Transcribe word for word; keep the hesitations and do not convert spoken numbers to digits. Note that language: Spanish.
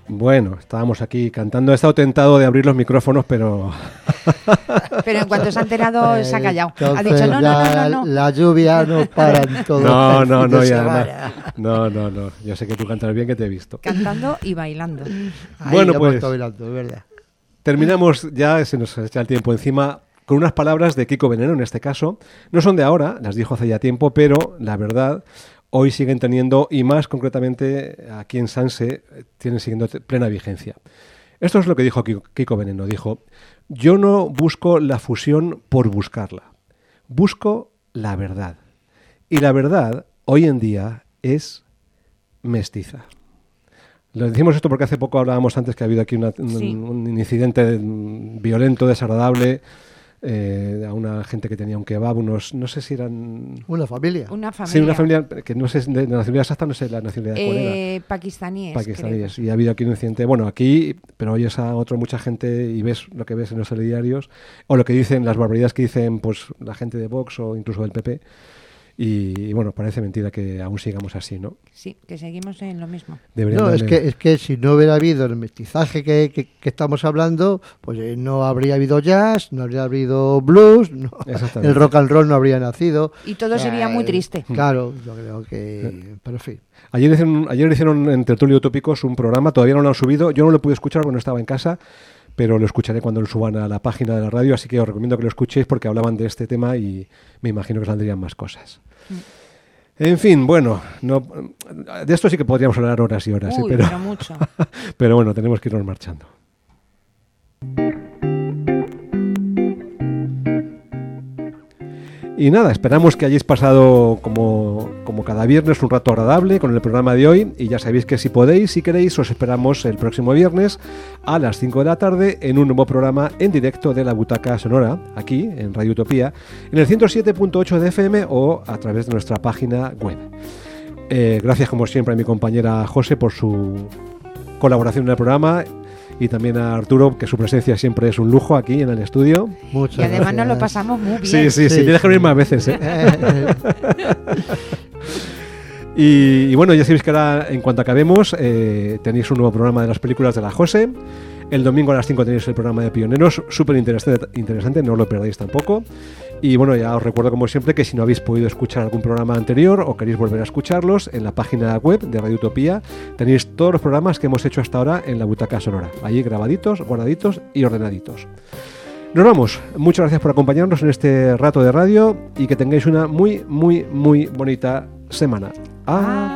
Bueno, estábamos aquí cantando. He estado tentado de abrir los micrófonos, pero... Pero en cuanto se ha enterado, se ha callado. Entonces, Ha dicho, no, no, no, no, no. La lluvia no para en todo. No, el no, fin no, de y semana. además... No, no, no. Yo sé que tú cantas bien, que te he visto. Cantando y bailando. Ahí Bueno, lo pues- hemos estado mirando, es verdad. Terminamos ya, se nos echa el tiempo encima, con unas palabras de Kiko Veneno, en este caso. No son de ahora, las dijo hace ya tiempo, pero la verdad, hoy siguen teniendo, y más concretamente aquí en Sanse, tienen siguiendo plena vigencia. Esto es lo que dijo Kiko, Kiko Veneno. Dijo, yo no busco la fusión por buscarla, busco la verdad. Y la verdad, hoy en día, es mestiza. Lo decimos esto porque hace poco hablábamos antes que ha habido aquí una, un, Sí. un incidente violento, desagradable, eh, a una gente que tenía un kebab, unos, no sé si eran... Una familia. Una familia. Sí, una familia que no sé, de, de nacionalidad exacta, no sé la nacionalidad cuál era. Eh, pakistaníes. Pakistaníes. creo. Y ha habido aquí un incidente, bueno, aquí, pero oyes a otro, mucha gente y ves lo que ves en los telediarios, o lo que dicen, las barbaridades que dicen pues la gente de Vox o incluso del P P. Y, y bueno, parece mentira que aún sigamos así, ¿no? Sí, que seguimos en lo mismo. Deberían No, es darle- que, es que si no hubiera habido el mestizaje que, que, que estamos hablando, pues eh, no habría habido jazz, no habría habido blues, no, Exactamente. el rock and roll no habría nacido. Y todo O sea, sería muy eh, triste. Claro, yo creo que... Pero en fin. Ayer hicieron, ayer hicieron en Tertulio Utópicos un programa, todavía no lo han subido, yo no lo pude escuchar porque no estaba en casa, pero lo escucharé cuando lo suban a la página de la radio, así que os recomiendo que lo escuchéis porque hablaban de este tema y me imagino que saldrían más cosas. En fin, bueno, no, de esto sí que podríamos hablar horas y horas, sí, Uy, pero, pero mucho. pero bueno, tenemos que irnos marchando. Y nada, esperamos que hayáis pasado como, como cada viernes un rato agradable con el programa de hoy y ya sabéis que si podéis, si queréis, os esperamos el próximo viernes a las cinco de la tarde en un nuevo programa en directo de La Butaca Sonora, aquí en Radio Utopía, en el ciento siete punto ocho de F M o a través de nuestra página web. Eh, gracias como siempre a mi compañera José por su colaboración en el programa y también a Arturo, que su presencia siempre es un lujo aquí en el estudio. Muchas Y además nos lo gracias. pasamos muy bien. Sí, sí, sí, Sí, tienes que sí. venir más veces, ¿eh? Y, y bueno, ya sabéis que ahora, en cuanto acabemos, eh, tenéis un nuevo programa de las películas de la José. El domingo a las cinco tenéis el programa de Pioneros, súper interesante, interesante, no os lo perdáis tampoco. Y bueno, ya os recuerdo como siempre que si no habéis podido escuchar algún programa anterior o queréis volver a escucharlos, en la página web de Radio Utopía tenéis todos los programas que hemos hecho hasta ahora en La Butaca Sonora. Allí grabaditos, guardaditos y ordenaditos. Nos vamos. Muchas gracias por acompañarnos en este rato de radio y que tengáis una muy, muy, muy bonita semana. ¡Adiós!